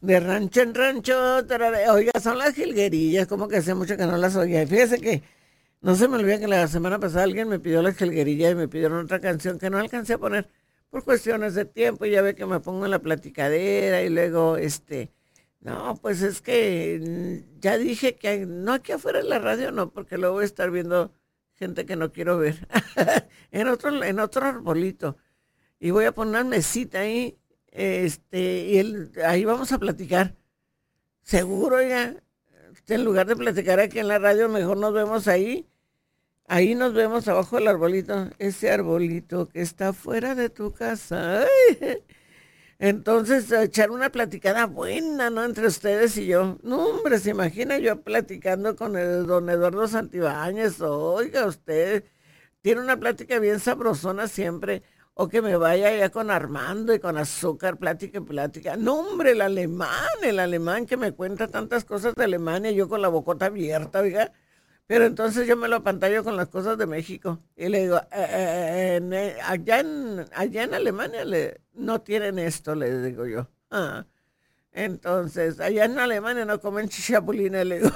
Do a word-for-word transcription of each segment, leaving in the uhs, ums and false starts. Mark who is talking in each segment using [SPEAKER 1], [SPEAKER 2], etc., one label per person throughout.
[SPEAKER 1] De rancho en rancho, tarare- oiga, son las jilguerillas, como que hace mucho que no las oía. Y fíjese que no se me olvida que la semana pasada alguien me pidió las jilguerillas y me pidieron otra canción que no alcancé a poner por cuestiones de tiempo. Y ya ve que me pongo en la platicadera y luego, este, no, pues es que mm, ya dije que no aquí afuera en la radio, no, porque luego voy a estar viendo gente que no quiero ver. En otro, en otro arbolito. Y voy a poner una mesita ahí, este, y él, ahí vamos a platicar. Seguro, ya. En lugar de platicar aquí en la radio, mejor nos vemos ahí. Ahí nos vemos abajo del arbolito. Ese arbolito que está fuera de tu casa. Ay. Entonces, echar una platicada buena, ¿no? Entre ustedes y yo. No, hombre, se imagina yo platicando con el don Eduardo Santibáñez. Oiga, usted tiene una plática bien sabrosona siempre. O que me vaya ya con Armando y con Azúcar, plática y plática. No, hombre, el alemán, el alemán que me cuenta tantas cosas de Alemania, yo con la bocota abierta, oiga. Pero entonces yo me lo apantallo con las cosas de México. Y le digo, "Eh, eh, en, eh, allá, en, allá en Alemania le, no tienen esto", le digo yo. Ah, entonces, allá en Alemania no comen chapulines, le digo.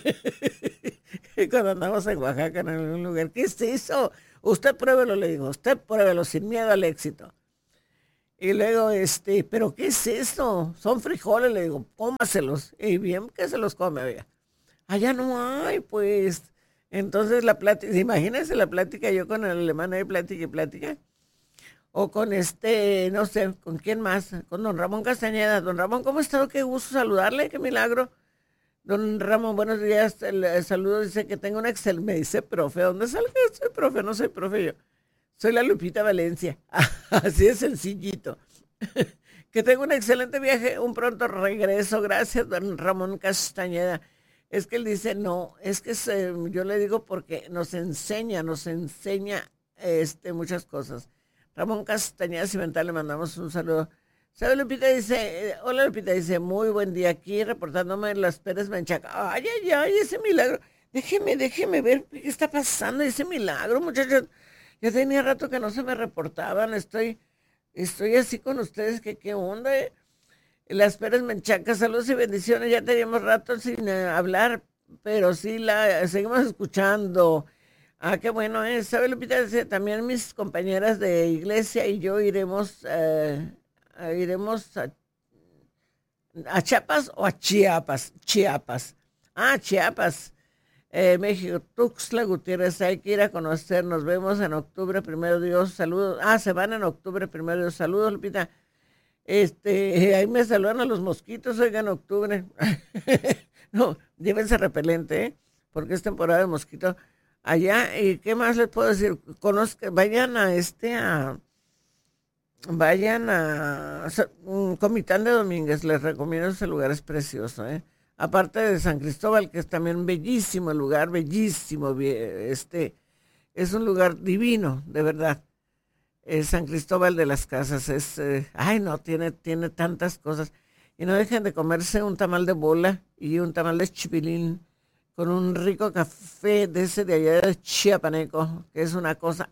[SPEAKER 1] Y cuando andamos en Oaxaca, en algún lugar, ¿qué es eso? Usted pruébelo, le digo, usted pruébelo sin miedo al éxito. Y luego, este, ¿pero qué es eso? Son frijoles, le digo, cómaselos. Y bien que se los come, oiga. Allá no hay, pues. Entonces la plática, imagínense la plática yo con el alemán ahí, plática y plática. O con este, no sé, ¿con quién más? Con don Ramón Castañeda. Don Ramón, ¿cómo ha estado? Qué gusto saludarle, qué milagro. Don Ramón, buenos días. El, el saludo dice que tengo un Excel. Me dice, profe, ¿dónde sale que soy profe? No soy profe yo. Soy la Lupita Valencia. Así de sencillito. Que tengo un excelente viaje, un pronto regreso. Gracias, don Ramón Castañeda. Es que él dice, no, es que se- yo le digo porque nos enseña, nos enseña este, muchas cosas. Ramón Castañeda Cimental, le mandamos un saludo. ¿Sabe, Lupita? Dice, eh, hola Lupita, dice, muy buen día aquí, reportándome en Las Pérez Menchaca. Ay, ay, ay, ese milagro. Déjeme, déjeme ver qué está pasando, ese milagro, muchachos. Ya tenía rato que no se me reportaban, estoy, estoy así con ustedes, que qué onda, eh? Las Pérez Menchaca, saludos y bendiciones. Ya teníamos rato sin eh, hablar, pero sí la eh, seguimos escuchando. Ah, qué bueno es. ¿Sabe, Lupita? Dice, también mis compañeras de iglesia y yo iremos, eh, a- iremos a, a Chiapas o a Chiapas. Chiapas. Ah, Chiapas. Eh, México, Tuxtla Gutiérrez, hay que ir a conocer. Nos vemos en octubre, primero Dios. Saludos. Ah, se van en octubre, primero Dios. Saludos, Lupita. Este, ahí me saludan a los mosquitos, oiga, en octubre. No, llévense repelente, ¿eh? Porque es temporada de mosquito. Allá, ¿y qué más les puedo decir? Conozca, vayan a este, a, vayan a Sa- mm, Comitán de Domínguez, les recomiendo ese lugar, es precioso, ¿eh? Aparte de San Cristóbal, que es también un bellísimo lugar, bellísimo, vie- este, es un lugar divino, de verdad. Eh, San Cristóbal de las Casas es, eh, ay no, tiene, tiene tantas cosas. Y no dejen de comerse un tamal de bola y un tamal de chipilín con un rico café de ese de allá de Chiapaneco, que es una cosa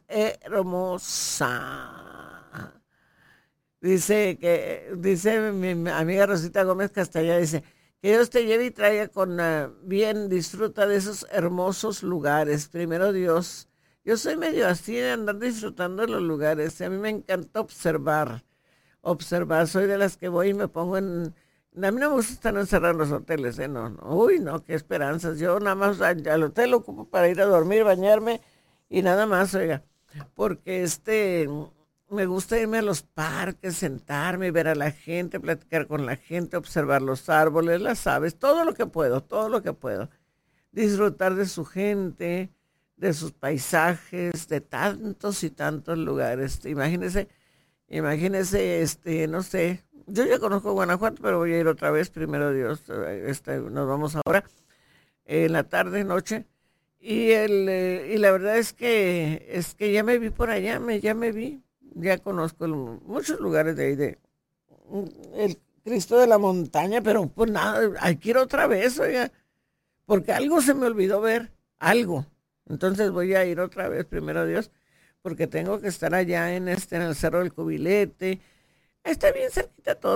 [SPEAKER 1] hermosa. Dice que, dice mi, mi amiga Rosita Gómez Castañeda, dice, que Dios te lleve y traiga con eh, bien, disfruta de esos hermosos lugares. Primero Dios. Yo soy medio así de andar disfrutando de los lugares. A mí me encanta observar, observar. Soy de las que voy y me pongo en... A mí no me gusta estar encerrado en los hoteles, ¿eh? No, no. Uy, no, qué esperanzas. Yo nada más al, al hotel lo ocupo para ir a dormir, bañarme y nada más, oiga. Porque este, me gusta irme a los parques, sentarme, ver a la gente, platicar con la gente, observar los árboles, las aves, todo lo que puedo, todo lo que puedo. Disfrutar de su gente, de sus paisajes, de tantos y tantos lugares. Imagínese, imagínese, este, no sé, yo ya conozco Guanajuato, pero voy a ir otra vez, primero Dios, eh, este, nos vamos ahora, en la tarde, noche, y el, eh, y la verdad es que, es que ya me vi por allá, me, ya me vi, ya conozco el- muchos lugares de ahí, de, mm, el Cristo de la Montaña, pero pues nada, hay que ir otra vez, oiga, porque algo se me olvidó ver, algo. Entonces voy a ir otra vez, primero Dios, porque tengo que estar allá en este, en el Cerro del Cubilete. Está bien cerquita todo.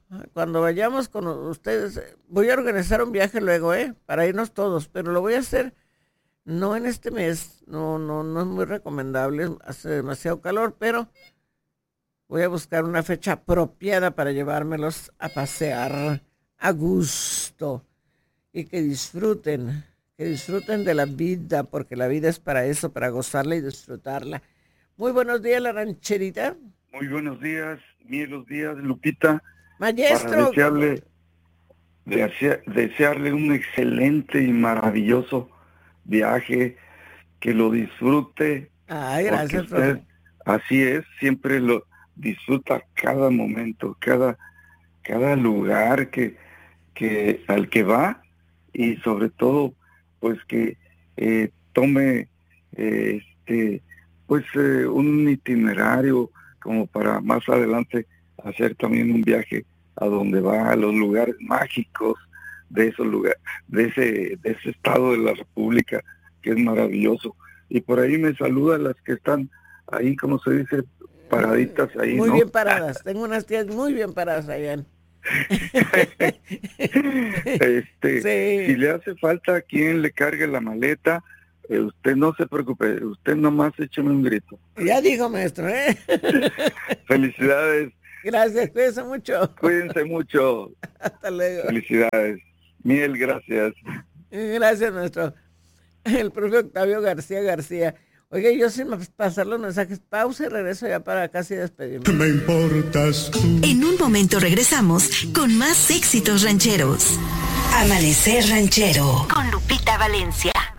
[SPEAKER 1] Cuando vayamos con ustedes, voy a organizar un viaje luego, ¿eh? Para irnos todos, pero lo voy a hacer no en este mes, no, no, no es muy recomendable, hace demasiado calor, pero voy a buscar una fecha apropiada para llevármelos a pasear a gusto y que disfruten, que disfruten de la vida, porque la vida es para eso, para gozarla y disfrutarla. Muy buenos días, la rancherita.
[SPEAKER 2] Muy buenos días, buenos días, Lupita.
[SPEAKER 1] Maestro.
[SPEAKER 2] Para desearle, desea, desearle un excelente y maravilloso viaje, que lo disfrute.
[SPEAKER 1] Ay, gracias,
[SPEAKER 2] usted,
[SPEAKER 1] profe.
[SPEAKER 2] Así es, siempre lo disfruta cada momento, cada, cada lugar que, que al que va, y sobre todo, pues que eh, tome eh, este, pues eh, un itinerario como para más adelante hacer también un viaje a donde va, a los lugares mágicos de esos lugares, de ese, de ese estado de la República, que es maravilloso. Y por ahí me saludan las que están ahí, como se dice, paraditas ahí,
[SPEAKER 1] muy
[SPEAKER 2] ¿no?
[SPEAKER 1] bien paradas, tengo unas tías muy bien paradas allá.
[SPEAKER 2] este,
[SPEAKER 1] sí.
[SPEAKER 2] Si le hace falta a quien le cargue la maleta, eh, usted no se preocupe, usted nomás écheme un grito.
[SPEAKER 1] Ya dijo, maestro, ¿eh?
[SPEAKER 2] Felicidades.
[SPEAKER 1] Gracias, cuídense mucho.
[SPEAKER 2] Cuídense mucho.
[SPEAKER 1] Hasta luego.
[SPEAKER 2] Felicidades. Miel, gracias.
[SPEAKER 1] Gracias, maestro. El profe Octavio García García. Oiga, yo sin pasar los mensajes, pausa y regreso ya para casi despedirme.
[SPEAKER 3] Me importas tú.
[SPEAKER 4] En un momento regresamos con más éxitos rancheros. Amanecer Ranchero con Lupita Valencia.